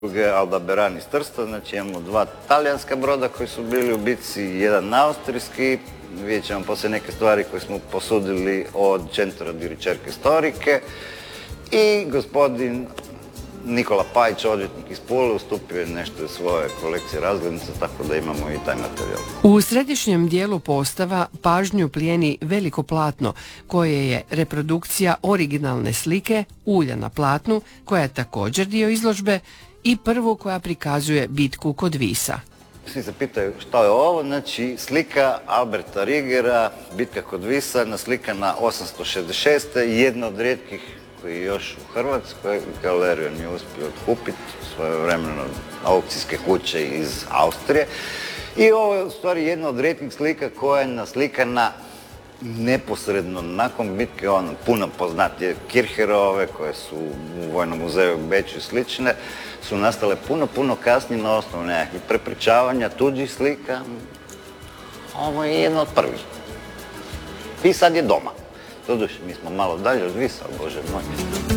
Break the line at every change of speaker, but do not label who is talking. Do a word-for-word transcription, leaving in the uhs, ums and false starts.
Aldebaran iz Trsta, znači imamo dva talijanska broda koji su bili u bitci, jedan austrijski. Vidjet ćemo poslije neke stvari koje smo posudili od Centro di ricerche storiche i gospodin Nikola Pajić, odvjetnik iz Pule, ustupio je nešto iz svoje kolekcije razglednica, tako da imamo i taj materijal.
U središnjem dijelu postava pažnju plijeni veliko platno koje je reprodukcija originalne slike ulja na platnu, koja je također dio izložbe, i prvu koja prikazuje bitku kod Visa.
Svi se pitaju što je ovo, znači slika Alberta Rigera, bitka kod Visa, naslikana osamsto šezdeset šeste. jedna od rijetkih koji je još u Hrvatskoj, galeriju nije uspio otkupiti svojevremeno aukcijske kuće iz Austrije. I ovo je u stvari jedna od rijetkih slika koja je naslikana neposredno nakon bitke, ono, puno poznatije Kircherove, koje su u Vojnom muzeju u Beču i slične, su nastale puno, puno kasnije na osnovu nekakvih prepričavanja tuđih slika. Ovo je jedna od prvih. I sad je doma. Doduše, mi smo malo dalje od Visa, bože moj.